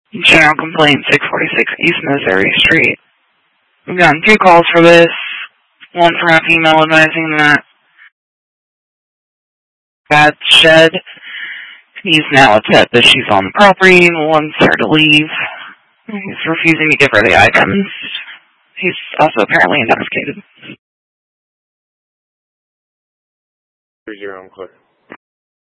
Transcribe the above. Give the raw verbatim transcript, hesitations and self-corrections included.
General complaint, six forty-six East Missouri Street. We've gotten two calls for this. One from a female advising that bad shed. He's now upset that she's on the property and wants her to leave. He's refusing to give her the items. He's also apparently intoxicated. Here's your own clip.